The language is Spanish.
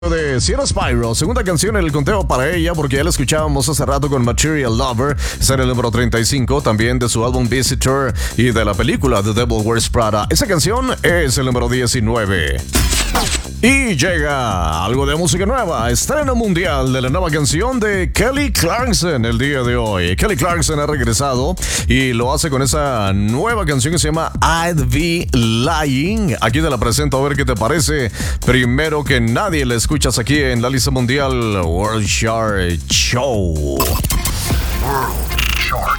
De Sierra Spyro, segunda canción en el conteo para ella, porque ya la escuchábamos hace rato con Material Lover, esa era el número 35, también de su álbum Visitor y de la película The Devil Wears Prada. Esa canción es el número 19. Y llega algo de música nueva, estreno mundial de la nueva canción de Kelly Clarkson el día de hoy. Kelly Clarkson ha regresado y lo hace con esa nueva canción que se llama I'd Be Lying. Aquí te la presento a ver qué te parece. Primero que nadie la escuchas aquí en la lista mundial World Chart Show. World Chart